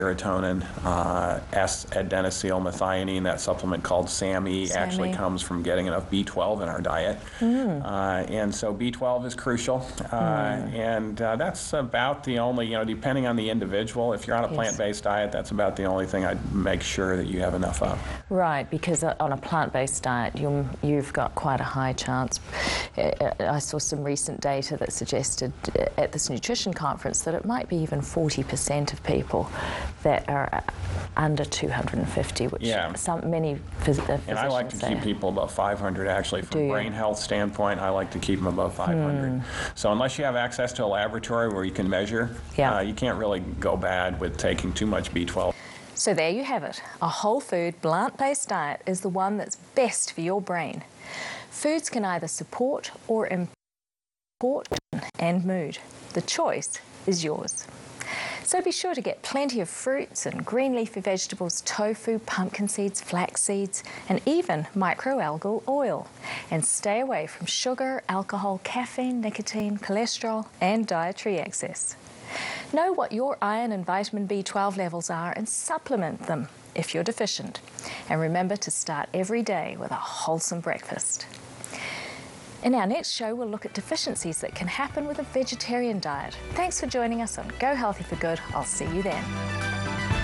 serotonin, S-adenosylmethionine, that supplement called SAMe actually comes from getting enough B12 in our diet. And so B12 is crucial. And that's about the only, depending on the individual, if you're on a plant-based diet, that's about the only thing I'd make sure that you have enough of. Right, because on a plant-based diet, you've got quite a high chance. I saw some recent data that suggested at this nutrition conference that it might be even 40% of people that are under 250, which many physicians And I like to keep people above 500, actually. From a brain health standpoint, I like to keep them above 500. So unless you have access to a laboratory where you can measure, you can't really go bad with taking too much B12. So there you have it. A whole food, plant-based diet is the one that's best for your brain. Foods can either support or import and mood. The choice is yours. So be sure to get plenty of fruits and green leafy vegetables, tofu, pumpkin seeds, flax seeds, and even microalgal oil. And stay away from sugar, alcohol, caffeine, nicotine, cholesterol, and dietary excess. Know what your iron and vitamin B12 levels are and supplement them if you're deficient. And remember to start every day with a wholesome breakfast. In our next show, we'll look at deficiencies that can happen with a vegetarian diet. Thanks for joining us on Go Healthy for Good. I'll see you then.